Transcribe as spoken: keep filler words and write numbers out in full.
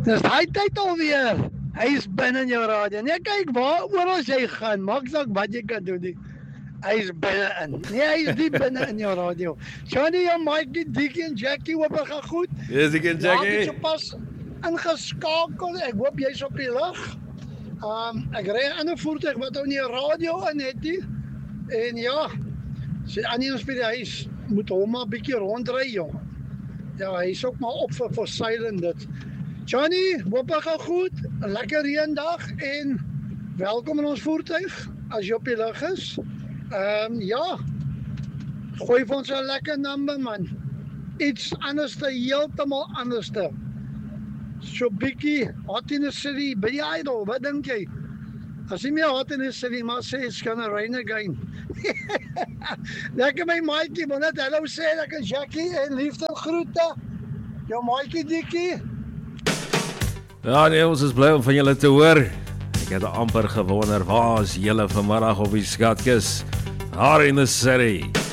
Dis hy tyd alweer. Hy is binne in jou radio. Nee, kyk waar oral jy gaan, maak saak wat jy kan doen nie. Hy is binne in. Nee, hy is nie binne in jou radio. Johnny, jou Mikey, Dickie en Jackie, hoop ek gaan goed. Yes, ek en Jackie. Ja, ek het pas ingeskakel. Ek hoop jy's op die lug. Um, ek ry 'n ander voertuig wat ou nie 'n radio in het nie. En ja, sy Annie ons by die huis moet hom maar 'n bietjie rondry, jong. Ja, hy is ook maar op vir vir silent dit. Johnny, hoop ek gaan goed. 'n Lekker reendag en welkom in ons voertuig as jy op die lug is. Ehm um, ja. Gooi vir ons 'n lekker nummer, man. Iets anderste, heeltemal anderste. So bietjie Hot in the City, Billy Idol, wat dink jy? As jy meer Hot in the City maar sê it's gonna rain again. Lekker my Mikey, maar net hallo sê, lekker Jackie en liefde en groete. Jou Mikey Dickie. Ja, nee, ons is bly om van julle te hoor. Ek het amper gewonder, waar is julle vanmiddag op die skatkis? Daar in the city.